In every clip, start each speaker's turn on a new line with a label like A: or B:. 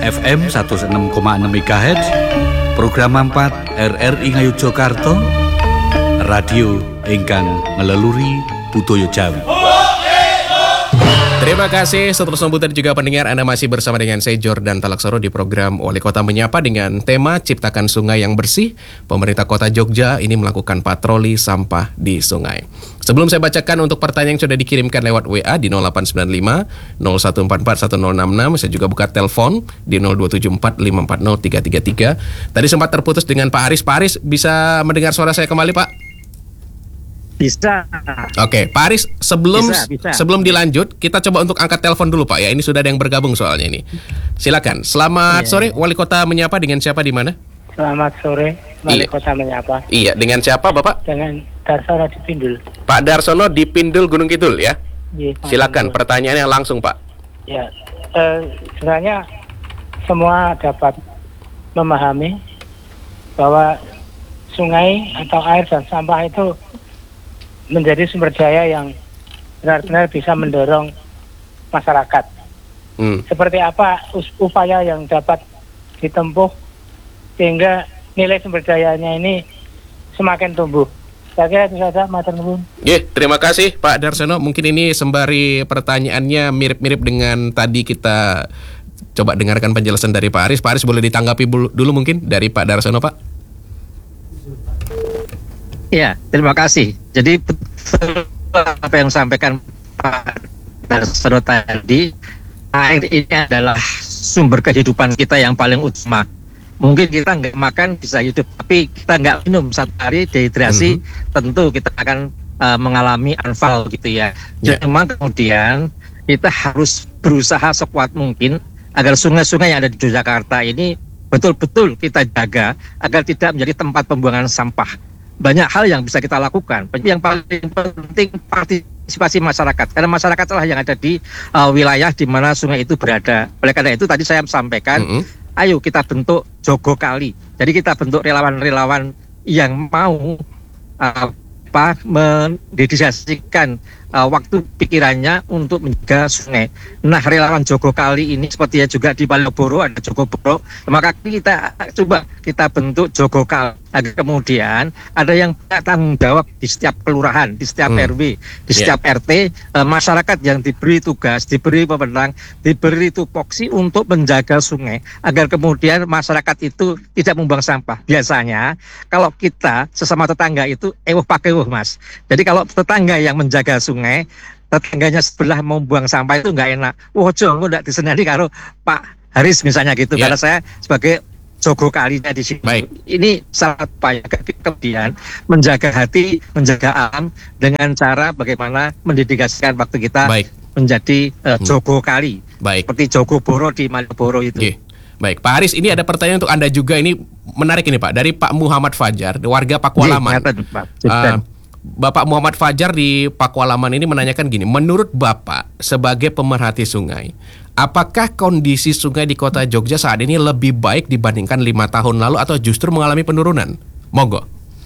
A: FM 106,6 MHz, program 4 RRI Ngayogyakarta, radio ingkang ngeleluri budaya Jawi.
B: Terima kasih seterus sambutan juga pendengar. Anda masih bersama dengan saya Jordan Talaksoro di program Wali Kota Menyapa dengan tema Ciptakan Sungai yang Bersih. Pemerintah Kota Jogja ini melakukan patroli sampah di sungai. Sebelum saya bacakan untuk pertanyaan yang sudah dikirimkan lewat WA di 0895 0144 1066, saya juga buka telepon di 0274 540 333. Tadi sempat terputus dengan Pak Aris. Pak Aris, bisa mendengar suara saya kembali, Pak?
C: Bisa.
B: Oke, Pak Aris,
C: bisa.
B: sebelum dilanjut, kita coba untuk angkat telepon dulu, Pak. Ya, ini sudah ada yang bergabung soalnya ini. Silakan. Selamat sore, Wali Kota Menyapa, dengan siapa di mana?
C: Selamat sore, Wali Kota Menyapa.
B: Iya, dengan siapa, Bapak?
C: Dengan Darsono di Pindul.
B: Pak Darsono di Pindul, Gunung Kidul, ya?
C: Iya,
B: silakan, pertanyaannya langsung, Pak.
C: Ya, sebenarnya semua dapat memahami bahwa sungai atau air dan sampah itu menjadi sumber daya yang benar-benar bisa mendorong masyarakat. Seperti apa upaya yang dapat ditempuh sehingga nilai sumber dayanya ini semakin tumbuh. Saya kira itu saja, matur nuwun.
B: Terima kasih Pak Darsono. Mungkin ini sembari pertanyaannya mirip-mirip dengan tadi, kita coba dengarkan penjelasan dari Pak Aris. Pak Aris, boleh ditanggapi dulu mungkin dari Pak Darsono, Pak?
D: Ya, terima kasih. Jadi apa yang disampaikan Pak Darsono tadi, air ini adalah sumber kehidupan kita yang paling utama. Mungkin kita nggak makan bisa hidup, tapi kita nggak minum satu hari dehidrasi, tentu kita akan mengalami anfal gitu ya. Jadi memang kemudian kita harus berusaha sekuat mungkin agar sungai-sungai yang ada di Yogyakarta ini betul-betul kita jaga agar tidak menjadi tempat pembuangan sampah. Banyak hal yang bisa kita lakukan. Yang paling penting partisipasi masyarakat, karena masyarakat lah yang ada di wilayah di mana sungai itu berada. Oleh karena itu tadi saya sampaikan, ayo kita bentuk Jogo Kali. Jadi kita bentuk relawan-relawan yang mau mendedikasikan waktu pikirannya untuk menjaga sungai. Nah, relawan Jogo Kali ini seperti juga di Malioboro ada Jogo Boro, maka kita coba kita bentuk Jogo Kali agar kemudian ada yang tanggung jawab di setiap kelurahan, di setiap RW, di setiap RT, masyarakat yang diberi tugas, diberi wewenang, diberi tupoksi untuk menjaga sungai agar kemudian masyarakat itu tidak membuang sampah. Biasanya kalau kita sesama tetangga itu pakai Mas. Jadi kalau tetangga yang menjaga sungai, tetangganya sebelah mau buang sampah itu nggak enak. Jangan nggak disenani karo Pak Haris misalnya gitu. Karena saya sebagai Jogo Kalinya di sini. Baik. Ini salah upaya kemudian menjaga hati, menjaga alam dengan cara bagaimana mendedikasikan waktu kita menjadi Jogo Kali. Baik. Seperti Jogo Boro di Malioboro itu.
B: Baik, Pak Haris, ini ada pertanyaan untuk Anda juga, ini menarik ini Pak, dari Pak Muhammad Fajar, warga Pakualaman. Bapak Muhammad Fajar di Pakualaman ini menanyakan gini, menurut Bapak sebagai pemerhati sungai, apakah kondisi sungai di kota Jogja saat ini lebih baik dibandingkan 5 tahun lalu atau justru mengalami penurunan? Monggo.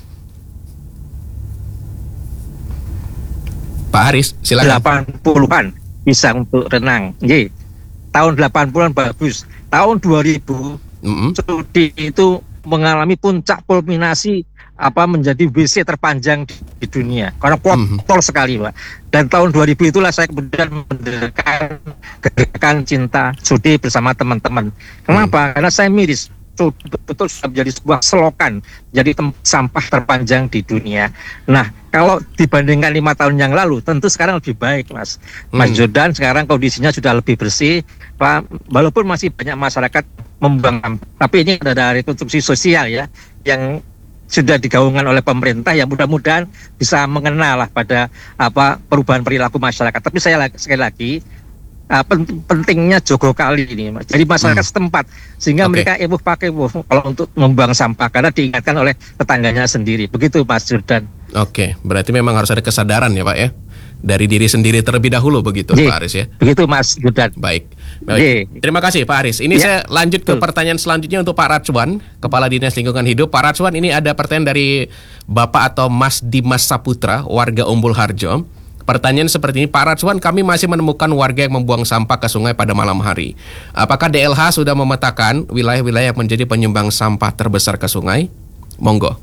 B: Pak Haris, silakan.
D: 80-an bisa untuk renang. Tahun 80-an bagus. Tahun 2000 studi itu mengalami puncak kulminasi menjadi WC terpanjang di dunia karena kotor sekali, Pak. Dan tahun 2000 itulah saya kemudian mendirikan gerakan cinta studi bersama teman-teman. Kenapa? Karena saya miris betul-betul sudah menjadi sebuah selokan, jadi sampah terpanjang di dunia. Nah, kalau dibandingkan 5 tahun yang lalu, tentu sekarang lebih baik, Mas Jordan. Sekarang kondisinya sudah lebih bersih, Pak. Walaupun masih banyak masyarakat membuang, tapi ini ada rekonstruksi sosial ya, yang sudah digaungkan oleh pemerintah, yang mudah-mudahan bisa mengenal lah pada perubahan perilaku masyarakat. Tapi saya sekali lagi, pentingnya Jogo Kali ini, jadi masyarakat setempat sehingga mereka pakai kalau untuk membuang sampah karena diingatkan oleh tetangganya sendiri. Begitu Mas Jordan.
B: Berarti memang harus ada kesadaran ya Pak ya, dari diri sendiri terlebih dahulu, begitu Pak Aris ya.
D: Begitu Mas Jordan.
B: Baik. Terima kasih Pak Aris. Ini saya lanjut ke pertanyaan selanjutnya untuk Pak Radzwan, Kepala Dinas Lingkungan Hidup. Pak Radzwan, ini ada pertanyaan dari Bapak atau Mas Dimas Saputra, warga Umbul Harjo. pertanyaan seperti ini, Pak Radzwan, kami masih menemukan warga yang membuang sampah ke sungai pada malam hari. Apakah DLH sudah memetakan wilayah-wilayah yang menjadi penyumbang sampah terbesar ke sungai? Monggo.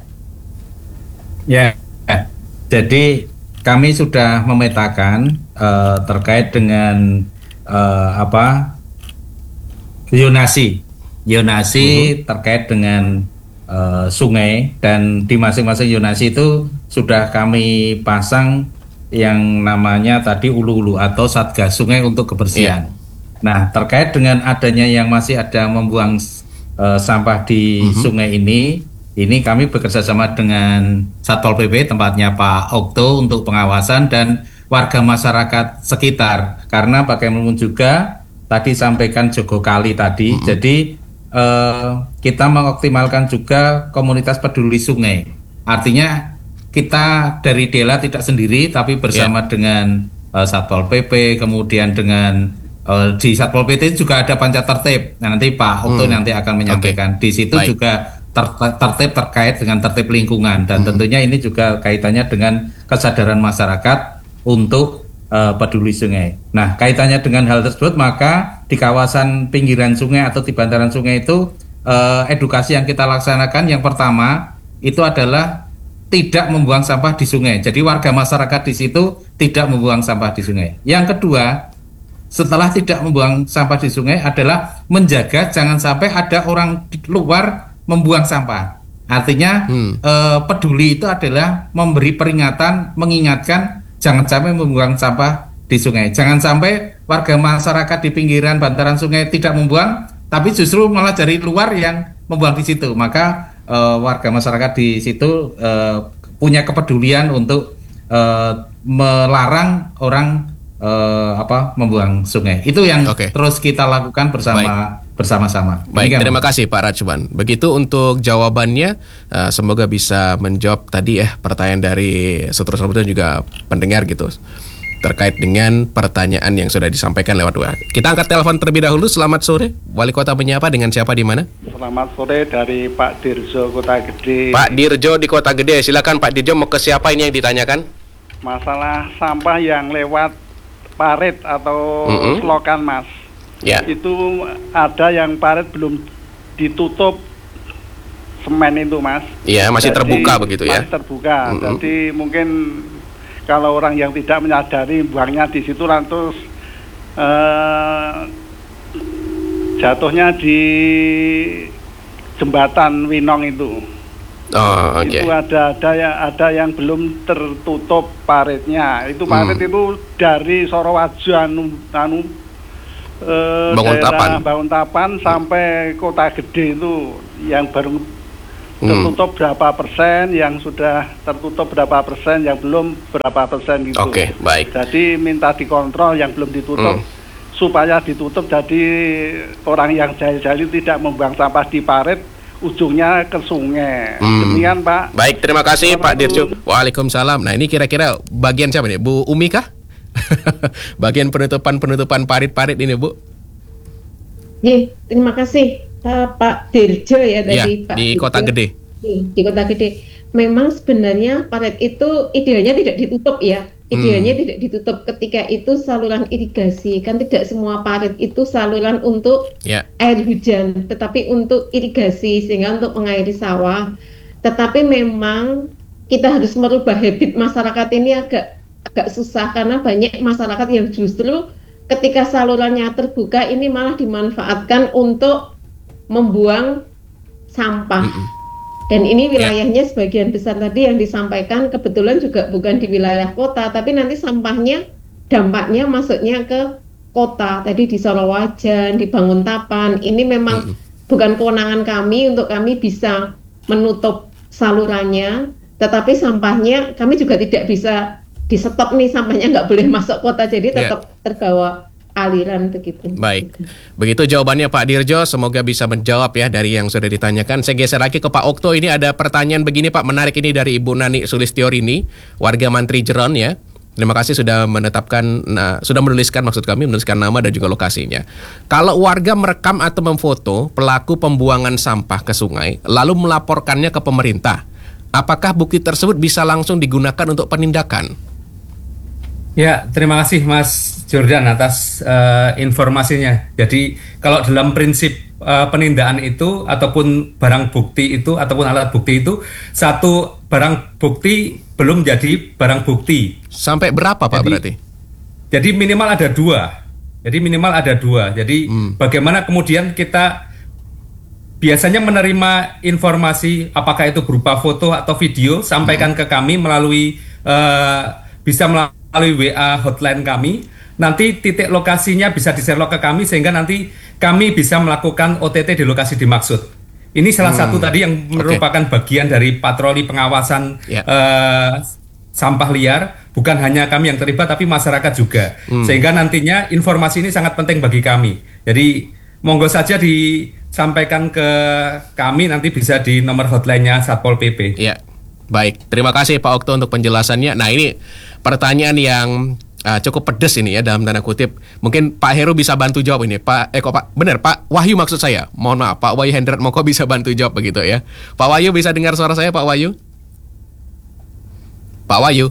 E: Ya, jadi kami sudah memetakan terkait dengan zonasi terkait dengan sungai, dan di masing-masing zonasi itu sudah kami pasang yang namanya tadi ulu-ulu atau satgas sungai untuk kebersihan. Nah, terkait dengan adanya yang masih ada membuang sampah di sungai ini kami bekerja sama dengan Satpol PP, tempatnya Pak Okto, untuk pengawasan dan warga masyarakat sekitar. Karena bagaimanapun juga tadi sampaikan Jogo Kali tadi, jadi kita mengoptimalkan juga komunitas peduli sungai. Artinya kita dari Dela tidak sendiri, tapi bersama dengan Satpol PP, kemudian dengan di Satpol PP juga ada panca tertib. Nah, nanti Pak Okto nanti akan menyampaikan. Di situ juga tertib terkait dengan tertib lingkungan, dan tentunya ini juga kaitannya dengan kesadaran masyarakat untuk peduli sungai. Nah, kaitannya dengan hal tersebut, maka di kawasan pinggiran sungai atau di bantaran sungai itu edukasi yang kita laksanakan yang pertama itu adalah tidak membuang sampah di sungai. Jadi warga masyarakat di situ tidak membuang sampah di sungai. Yang kedua, setelah tidak membuang sampah di sungai adalah menjaga jangan sampai ada orang di luar membuang sampah. Artinya peduli itu adalah memberi peringatan, mengingatkan jangan sampai membuang sampah di sungai. Jangan sampai warga masyarakat di pinggiran bantaran sungai tidak membuang, tapi justru malah dari luar yang membuang di situ. Maka warga masyarakat di situ punya kepedulian untuk melarang orang membuang sungai. Itu yang terus kita lakukan bersama-sama.
B: Baik, terima kasih Pak Radzwan. Begitu untuk jawabannya, semoga bisa menjawab tadi pertanyaan dari saudara-saudara dan juga pendengar gitu terkait dengan pertanyaan yang sudah disampaikan lewat WA. Kita angkat telepon terlebih dahulu. Selamat sore, Wali Kota menyapa, dengan siapa di mana?
F: Selamat sore, dari Pak Dirjo, Kota Gede.
B: Pak Dirjo di Kota Gede, silakan Pak Dirjo, mau ke siapa ini yang ditanyakan?
F: Masalah sampah yang lewat parit atau selokan, Mas.
B: Ya.
F: Itu ada yang parit belum ditutup semen itu, Mas.
B: Iya, masih terbuka begitu ya.
F: Masih terbuka. Jadi mungkin kalau orang yang tidak menyadari buangnya di situ, lantas jatuhnya di jembatan Winong itu.
B: Oh, oke.
F: Itu ada yang belum tertutup paritnya. Itu parit itu dari Sorowajo Banguntapan sampai Kota Gede itu yang baru tertutup berapa persen, yang sudah tertutup berapa persen, yang belum berapa persen gitu.
B: Oke, baik.
F: Jadi minta dikontrol yang belum ditutup supaya ditutup, jadi orang yang jahil-jahil tidak membuang sampah di parit ujungnya ke sungai. Demikian, Pak.
B: Baik, terima kasih Pak Dirjo. Waalaikumsalam. Nah, ini kira-kira bagian siapa nih? Bu Umi kah? Bagian penutupan parit-parit ini, Bu.
G: Terima kasih Pak Dirjo ya tadi, Pak.
B: Di Kota Gede.
G: Di Kota Gede. Memang sebenarnya parit itu idealnya tidak ditutup ya. Idealnya tidak ditutup ketika itu saluran irigasi. Kan tidak semua parit itu saluran untuk air hujan, tetapi untuk irigasi sehingga untuk mengairi sawah. Tetapi memang kita harus merubah habit masyarakat ini agak susah, karena banyak masyarakat yang justru ketika salurannya terbuka ini malah dimanfaatkan untuk membuang sampah. Dan ini wilayahnya sebagian besar tadi yang disampaikan kebetulan juga bukan di wilayah kota, tapi nanti sampahnya dampaknya masuknya ke kota. Tadi di Sorowajan, di Banguntapan, ini memang bukan kewenangan kami untuk kami bisa menutup salurannya, tetapi sampahnya kami juga tidak bisa di stop nih, sampahnya nggak boleh masuk kota, jadi tetap terbawa aliran begitu.
B: Baik, begitu jawabannya Pak Dirjo, semoga bisa menjawab ya dari yang sudah ditanyakan. Saya geser lagi ke Pak Okto. Ini ada pertanyaan begini Pak, menarik ini dari Ibu Nani Sulistiorini, warga Mantri Jeron ya. Terima kasih sudah menuliskan nama dan juga lokasinya. Kalau warga merekam atau memfoto pelaku pembuangan sampah ke sungai lalu melaporkannya ke pemerintah, apakah bukti tersebut bisa langsung digunakan untuk penindakan?
H: Ya, terima kasih Mas Jordan atas informasinya. Jadi kalau dalam prinsip penindaan itu ataupun barang bukti itu ataupun alat bukti itu, satu barang bukti belum jadi barang bukti.
B: Sampai berapa Pak berarti?
H: Jadi minimal ada dua. Jadi bagaimana kemudian kita biasanya menerima informasi apakah itu berupa foto atau video, sampaikan ke kami melalui bisa melalui WA hotline kami. Nanti titik lokasinya bisa di-share ke kami sehingga nanti kami bisa melakukan OTT di lokasi dimaksud. Ini salah satu tadi yang merupakan bagian dari patroli pengawasan sampah liar. Bukan hanya kami yang terlibat tapi masyarakat juga. Sehingga nantinya informasi ini sangat penting bagi kami. Jadi monggo saja disampaikan ke kami, nanti bisa di nomor hotline-nya Satpol PP.
B: Ya, baik. Terima kasih Pak Okto untuk penjelasannya. Nah, ini pertanyaan yang cukup pedes ini ya dalam tanda kutip. Mungkin Pak Heru bisa bantu jawab ini. Pak Wahyu maksud saya. Mohon maaf, Pak Wahyu Hendrat Moko bisa bantu jawab begitu ya. Pak Wahyu bisa dengar suara saya, Pak Wahyu? Pak Wahyu.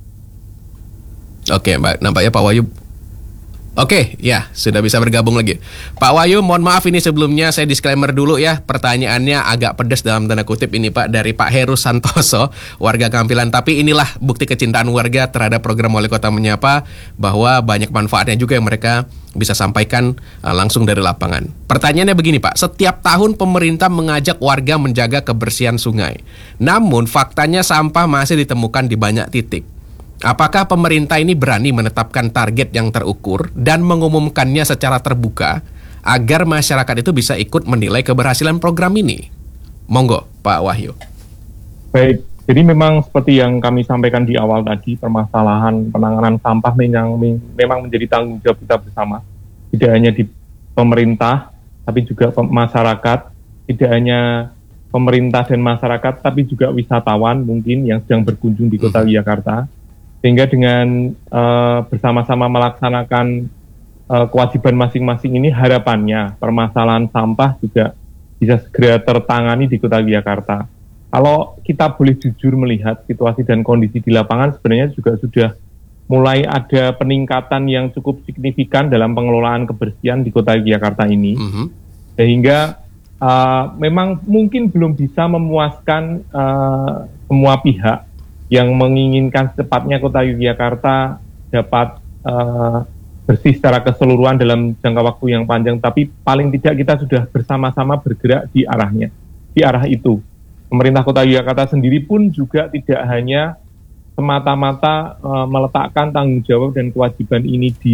B: Oke, nampaknya Pak Wahyu. Oke, ya sudah bisa bergabung lagi. Pak Wahyu, mohon maaf ini sebelumnya saya disclaimer dulu ya. Pertanyaannya agak pedas dalam tanda kutip ini Pak, dari Pak Heru Santoso, warga Kampilan. Tapi inilah bukti kecintaan warga terhadap program Wali Kota Menyapa, bahwa banyak manfaatnya juga yang mereka bisa sampaikan langsung dari lapangan. Pertanyaannya begini Pak, setiap tahun pemerintah mengajak warga menjaga kebersihan sungai. Namun faktanya sampah masih ditemukan di banyak titik. Apakah pemerintah ini berani menetapkan target yang terukur dan mengumumkannya secara terbuka agar masyarakat itu bisa ikut menilai keberhasilan program ini? Monggo, Pak Wahyu.
I: Baik, jadi memang seperti yang kami sampaikan di awal tadi, permasalahan penanganan sampah memang menjadi tanggung jawab kita bersama. Tidak hanya di pemerintah, tapi juga masyarakat. Tidak hanya pemerintah dan masyarakat, tapi juga wisatawan mungkin yang sedang berkunjung di Kota Yogyakarta. Sehingga dengan bersama-sama melaksanakan kewajiban masing-masing ini, harapannya permasalahan sampah juga bisa segera tertangani di Kota Yogyakarta. Kalau kita boleh jujur melihat situasi dan kondisi di lapangan, sebenarnya juga sudah mulai ada peningkatan yang cukup signifikan dalam pengelolaan kebersihan di Kota Yogyakarta ini. Sehingga memang mungkin belum bisa memuaskan semua pihak yang menginginkan secepatnya Kota Yogyakarta dapat bersih secara keseluruhan dalam jangka waktu yang panjang, tapi paling tidak kita sudah bersama-sama bergerak di arah itu. Pemerintah Kota Yogyakarta sendiri pun juga tidak hanya semata-mata meletakkan tanggung jawab dan kewajiban ini di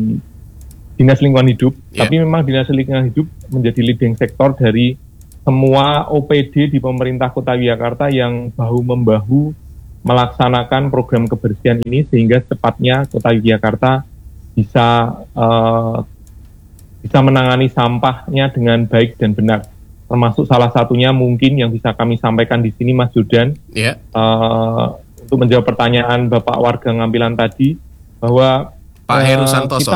I: Dinas Lingkungan Hidup, tapi memang Dinas Lingkungan Hidup menjadi leading sektor dari semua OPD di pemerintah Kota Yogyakarta yang bahu-membahu melaksanakan program kebersihan ini sehingga secepatnya Kota Yogyakarta bisa menangani sampahnya dengan baik dan benar. Termasuk salah satunya mungkin yang bisa kami sampaikan di sini, Mas Jordan, untuk menjawab pertanyaan Bapak warga Ngampilan tadi, bahwa
B: Pak Heru Santoso,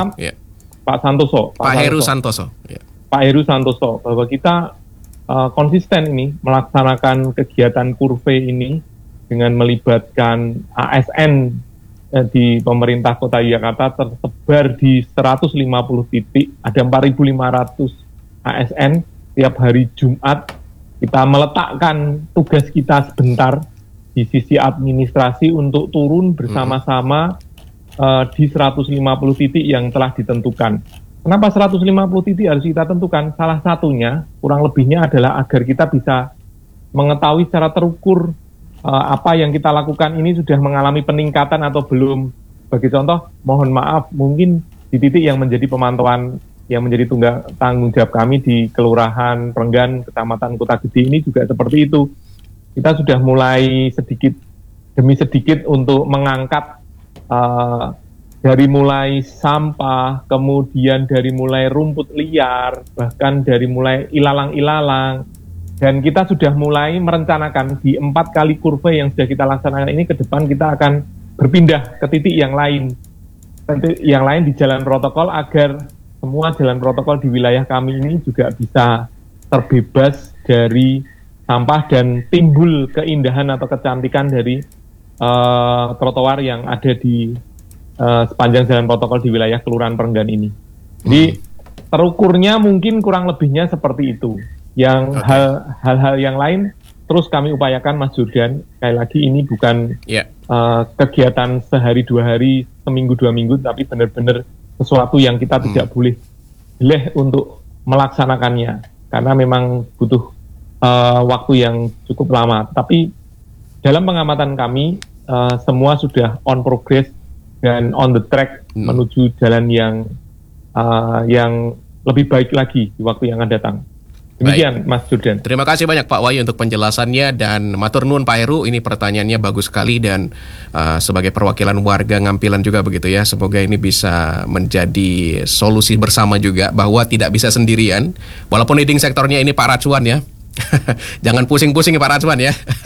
I: Pak Heru Santoso, bahwa kita konsisten ini melaksanakan kegiatan kurve ini dengan melibatkan ASN di pemerintah Kota Yogyakarta tersebar di 150 titik, ada 4.500 ASN. Tiap hari Jumat kita meletakkan tugas kita sebentar di sisi administrasi untuk turun bersama-sama di 150 titik yang telah ditentukan. Kenapa 150 titik harus kita tentukan? Salah satunya, kurang lebihnya adalah agar kita bisa mengetahui secara terukur apa yang kita lakukan ini sudah mengalami peningkatan atau belum. Bagi contoh, mohon maaf, mungkin di titik yang menjadi pemantauan, yang menjadi tanggung jawab kami di Kelurahan Prenggan, Kecamatan Kota Gede ini juga seperti itu. Kita sudah mulai sedikit demi sedikit untuk mengangkat dari mulai sampah, kemudian dari mulai rumput liar, bahkan dari mulai ilalang-ilalang. Dan kita sudah mulai merencanakan di 4 kali kurve yang sudah kita laksanakan ini, ke depan kita akan berpindah ke titik yang lain. Yang lain di jalan protokol, agar semua jalan protokol di wilayah kami ini juga bisa terbebas dari sampah dan timbul keindahan atau kecantikan dari trotoar yang ada di sepanjang jalan protokol di wilayah Kelurahan Perenggan ini. Jadi terukurnya mungkin kurang lebihnya seperti itu. Yang hal-hal yang lain terus kami upayakan, Mas Jordan. Sekali lagi ini bukan kegiatan sehari 2 hari, seminggu 2 minggu, tapi benar-benar sesuatu yang kita tidak boleh delay untuk melaksanakannya, karena memang butuh waktu yang cukup lama. Tapi dalam pengamatan kami semua sudah on progress dan on the track menuju jalan yang lebih baik lagi di waktu yang akan datang. Demikian, Mas Jordan.
B: Terima kasih banyak Pak Wahyu untuk penjelasannya, dan matur nuwun Pak Heru, ini pertanyaannya bagus sekali, dan sebagai perwakilan warga Ngampilan juga begitu ya, semoga ini bisa menjadi solusi bersama juga, bahwa tidak bisa sendirian, walaupun leading sektornya ini Pak Racuan ya. Jangan pusing-pusing Pak Racuan ya.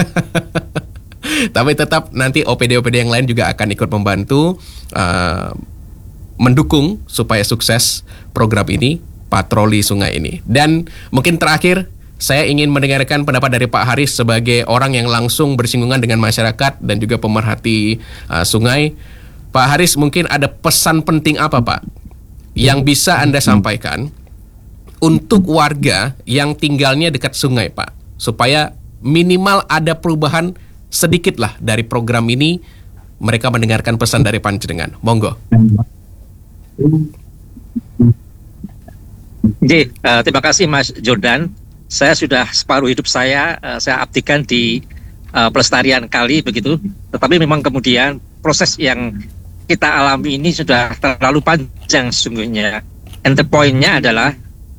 B: Tapi tetap nanti OPD-OPD yang lain juga akan ikut membantu mendukung supaya sukses program ini, patroli sungai ini. Dan mungkin terakhir, saya ingin mendengarkan pendapat dari Pak Haris sebagai orang yang langsung bersinggungan dengan masyarakat dan juga pemerhati sungai. Pak Haris, mungkin ada pesan penting apa Pak yang bisa Anda sampaikan untuk warga yang tinggalnya dekat sungai Pak, supaya minimal ada perubahan sedikit lah dari program ini, mereka mendengarkan pesan dari panjenengan. Monggo.
D: Jadi, terima kasih Mas Jordan. Saya sudah separuh hidup saya abdikan di pelestarian kali begitu. Tetapi memang kemudian proses yang kita alami ini sudah terlalu panjang sesungguhnya. And the point-nya adalah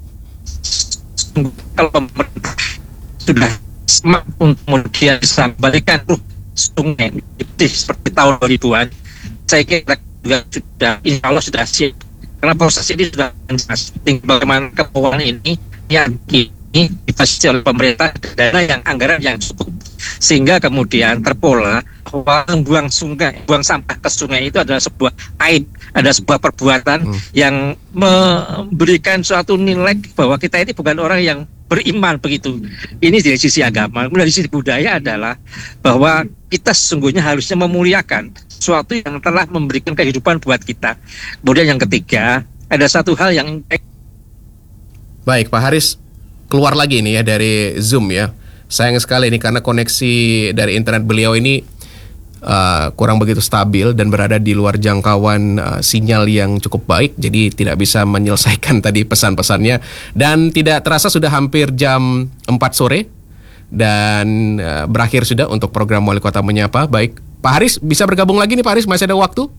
D: kalau pemerintah sudah smart untuk kemudian bisa membalikan sungai seperti tahun 2000-an, saya kira juga sudah, insya Allah sudah siap. Karena proses ini sudah jelas. Bagaimana keuangan ini yang ini difasilitasi oleh pemerintah, dana yang anggaran yang cukup, sehingga kemudian terpola bahwa buang sampah ke sungai itu adalah sebuah aib, ada sebuah perbuatan yang memberikan suatu nilai bahwa kita ini bukan orang yang beriman begitu. Ini dari sisi agama. Kemudian dari sisi budaya adalah bahwa kita sesungguhnya harusnya memuliakan sesuatu yang telah memberikan kehidupan buat kita. Kemudian yang ketiga, ada satu hal yang
B: baik, Pak Haris keluar lagi nih ya dari Zoom ya. Sayang sekali ini karena koneksi dari internet beliau ini kurang begitu stabil dan berada di luar jangkauan sinyal yang cukup baik, jadi tidak bisa menyelesaikan tadi pesan-pesannya. Dan tidak terasa sudah hampir jam 4 sore dan berakhir sudah untuk program Wali Kota Menyapa. Baik, Pak Haris bisa bergabung lagi nih Pak Haris, masih ada waktu?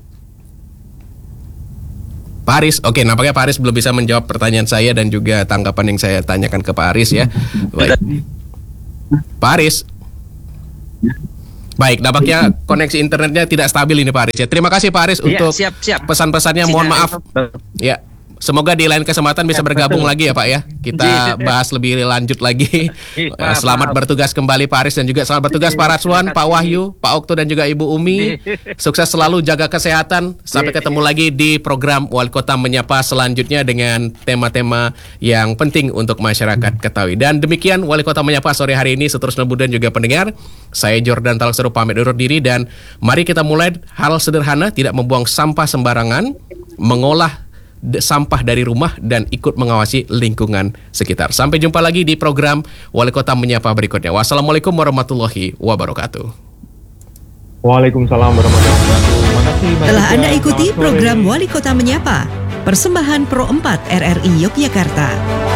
B: Pak Haris, oke, nampaknya Pak Haris belum bisa menjawab pertanyaan saya dan juga tanggapan yang saya tanyakan ke Pak Haris ya. Baik, Pak Haris. Baik, nampaknya koneksi internetnya tidak stabil ini Pak Haris ya. Terima kasih Pak Haris untuk pesan-pesannya. Mohon maaf. Ya, semoga di lain kesempatan bisa bergabung lagi ya Pak ya. Kita bahas lebih lanjut lagi. Selamat bertugas kembali Pak Haris, dan juga selamat bertugas Pak Racuan, Pak Wahyu, Pak Okto dan juga Ibu Umi. Sukses selalu, jaga kesehatan. Sampai ketemu lagi di program Wali Kota Menyapa selanjutnya dengan tema-tema yang penting untuk masyarakat ketahui. Dan demikian Wali Kota Menyapa sore hari ini. Seterusnya dan juga pendengar, saya Jordan Talaksoro pamit undur diri, dan mari kita mulai hal sederhana, tidak membuang sampah sembarangan, mengolah sampah dari rumah, dan ikut mengawasi lingkungan sekitar. Sampai jumpa lagi di program Wali Kota Menyapa berikutnya. Wassalamualaikum warahmatullahi wabarakatuh.
I: Waalaikumsalam warahmatullahi wabarakatuh.
J: Telah Anda ikuti program Wali Kota Menyapa, persembahan Pro 4 RRI Yogyakarta.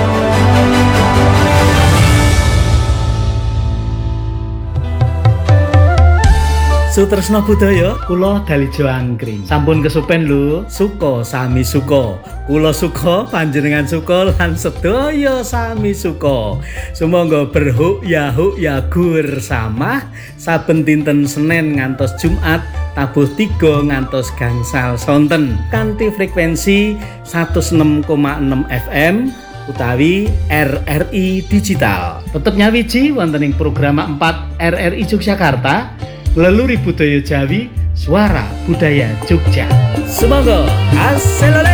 K: Sutresno Budaya, kula Galijo Angkring. Sampun kesupen lho, suka sami suka. Kula suka, panjenengan suka, lan sedaya sami suka. Sumangga berhuk ya gur samah, saben dinten Senin ngantos Jumat, tabuh 3 ngantos gangsal sonten. Kanthi frekuensi 106,6 FM utawi RRI Digital. Tetep nyawiji wonten ing program 4 RRI Yogyakarta. Leluhur Budaya Jawi, Suara Budaya Jogja. Semoga hasil